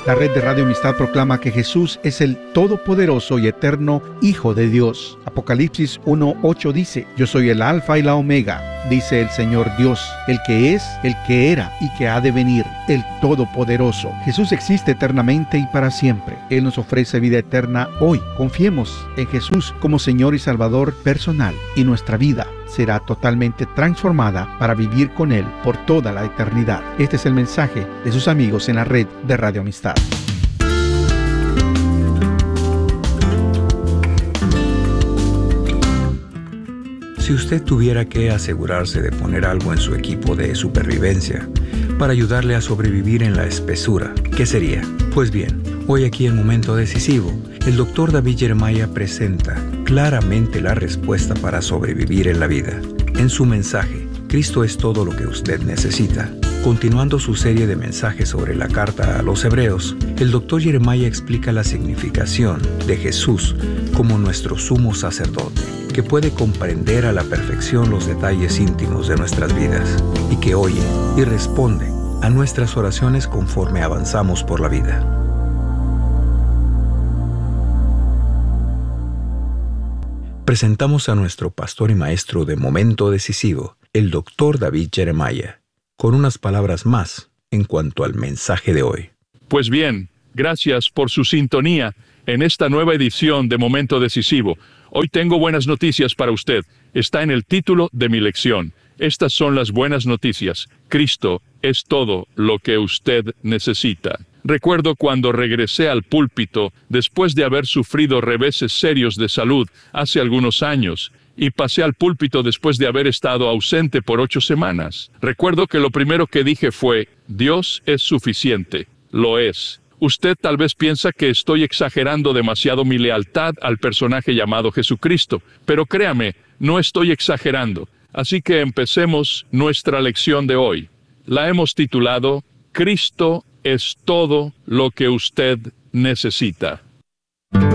La red de Radio Amistad proclama que Jesús es el todopoderoso y eterno Hijo de Dios. Apocalipsis 1:8 dice: Yo soy el Alfa y la Omega, dice el Señor Dios, el que es, el que era y que ha de venir, el Todopoderoso. Jesús existe eternamente y para siempre. Él nos ofrece vida eterna hoy. Confiemos en Jesús como Señor y Salvador personal, y nuestra vida será totalmente transformada para vivir con Él por toda la eternidad. Este es el mensaje de sus amigos en la red de Radio Amistad. Si usted tuviera que asegurarse de poner algo en su equipo de supervivencia para ayudarle a sobrevivir en la espesura, ¿qué sería? Pues bien, hoy aquí en Momento Decisivo, el Dr. David Jeremiah presenta claramente la respuesta para sobrevivir en la vida. En su mensaje, Cristo es todo lo que usted necesita. Continuando su serie de mensajes sobre la carta a los Hebreos, el Dr. Jeremiah explica la significación de Jesús como nuestro sumo sacerdote, que puede comprender a la perfección los detalles íntimos de nuestras vidas y que oye y responde a nuestras oraciones conforme avanzamos por la vida. Presentamos a nuestro pastor y maestro de Momento Decisivo, el Dr. David Jeremiah, con unas palabras más en cuanto al mensaje de hoy. Pues bien, gracias por su sintonía en esta nueva edición de Momento Decisivo. Hoy tengo buenas noticias para usted. Está en el título de mi lección. Estas son las buenas noticias. Cristo es todo lo que usted necesita. Recuerdo cuando regresé al púlpito después de haber sufrido reveses serios de salud hace algunos años, y pasé al púlpito después de haber estado ausente por 8 semanas. Recuerdo que lo primero que dije fue: Dios es suficiente. Lo es. Usted tal vez piensa que estoy exagerando demasiado mi lealtad al personaje llamado Jesucristo, pero créame, no estoy exagerando. Así que empecemos nuestra lección de hoy. La hemos titulado: Cristo es todo lo que usted necesita.